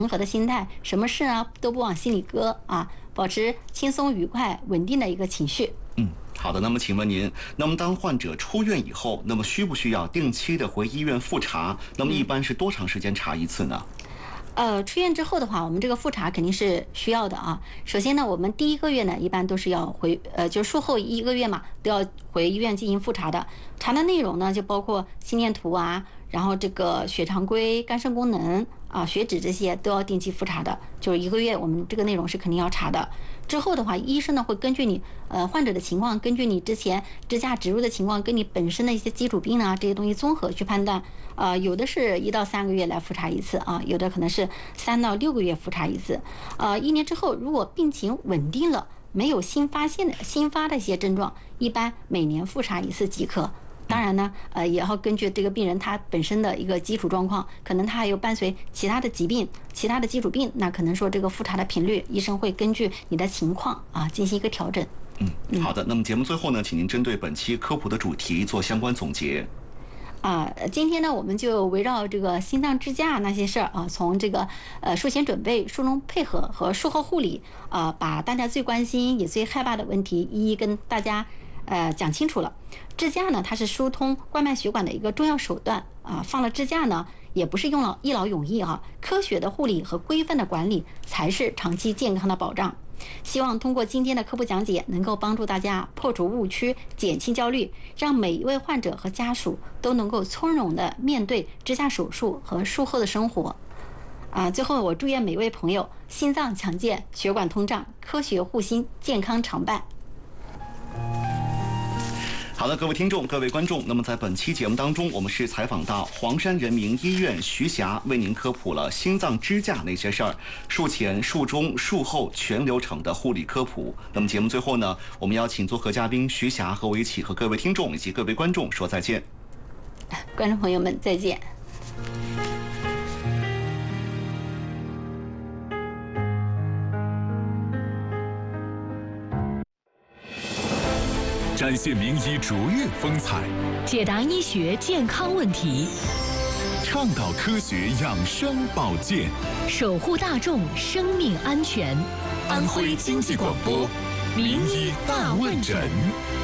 和的心态，什么事啊都不往心里搁啊，保持轻松愉快、稳定的一个情绪。 好的。那么请问您，那么当患者出院以后，那么需不需要定期的回医院复查？那么一般是多长时间查一次呢？ 出院之后的话，我们这个复查肯定是需要的啊。首先呢，我们第1个月呢，一般都是要就术后1个月嘛，都要回医院进行复查的。查的内容呢，就包括心电图啊，然后这个血常规、肝肾功能啊、血脂这些都要定期复查的。就是1个月，我们这个内容是肯定要查的。之后的话，医生呢会根据你患者的情况，根据你之前支架植入的情况，跟你本身的一些基础病啊这些东西综合去判断。有的是1到3个月来复查一次啊，有的可能是3到6个月复查一次。1年之后，如果病情稳定了，没有新发的一些症状，一般每年复查1次即可。当然呢，也要根据这个病人他本身的一个基础状况，可能他还有伴随其他的疾病、其他的基础病，那可能说这个复查的频率，医生会根据你的情况啊进行一个调整。 好的。那么节目最后呢，请您针对本期科普的主题做相关总结。 今天呢，我们就围绕这个心脏支架那些事儿啊，从这个术前准备、术中配合和术后护理把大家最关心也最害怕的问题一一跟大家讲清楚了。支架呢，它是疏通冠脉血管的一个重要手段啊。放了支架呢，也不是一劳永逸啊。科学的护理和规范的管理才是长期健康的保障。希望通过今天的科普讲解，能够帮助大家破除误区，减轻焦虑，让每一位患者和家属都能够从容地面对支架手术和术后的生活。最后我祝愿每位朋友心脏强健，血管通畅，科学护心，健康常伴。 好的，各位听众、各位观众，那么在本期节目当中，我们是采访到黄山人民医院徐霞，为您科普了心脏支架那些事儿，术前、术中、术后全流程的护理科普。那么节目最后呢，我们邀请做客嘉宾徐霞和我一起和各位听众以及各位观众说再见。 观众朋友们，再见。 展现名医卓越风采， 解答医学健康问题， 倡导科学养生保健， 守护大众生命安全。 安徽经济广播名医大问诊。